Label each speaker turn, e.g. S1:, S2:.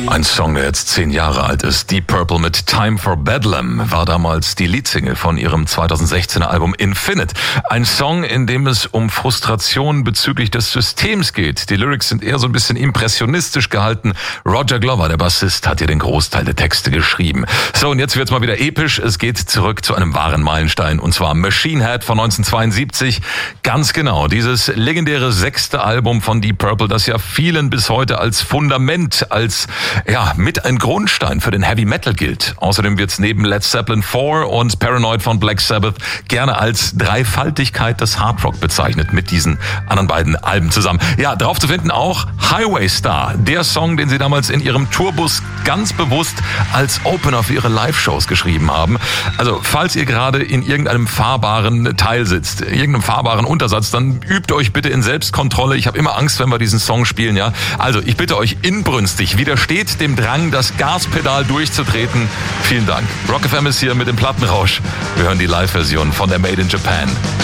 S1: Ein Song, der jetzt 10 Jahre alt ist. Deep Purple mit Time for Bedlam war damals die Leadsingle von ihrem 2016er Album Infinite. Ein Song, in dem es um Frustration bezüglich des Systems geht. Die Lyrics sind eher so ein bisschen impressionistisch gehalten. Roger Glover, der Bassist, hat hier den Großteil der Texte geschrieben. So, und jetzt wird's mal wieder episch. Es geht zurück zu einem wahren Meilenstein, und zwar Machine Head von 1972. Ganz genau, dieses legendäre 6. Album von Deep Purple, das ja vielen bis heute als Fundament, als mit ein Grundstein für den Heavy Metal gilt. Außerdem wird's neben Led Zeppelin 4 und Paranoid von Black Sabbath gerne als Dreifaltigkeit des Hardrock bezeichnet, mit diesen anderen beiden Alben zusammen. Ja, drauf zu finden auch Highway Star, der Song, den sie damals in ihrem Tourbus ganz bewusst als Opener für ihre Live-Shows geschrieben haben. Also, falls ihr gerade in irgendeinem fahrbaren Teil sitzt, irgendeinem fahrbaren Untersatz, dann übt euch bitte in Selbstkontrolle. Ich habe immer Angst, wenn wir diesen Song spielen, ja. Also, ich bitte euch inbrünstig, widersteht dem Drang, das Gaspedal durchzutreten. Vielen Dank. Rock FM ist hier mit dem Plattenrausch. Wir hören die Live-Version von der Made in Japan.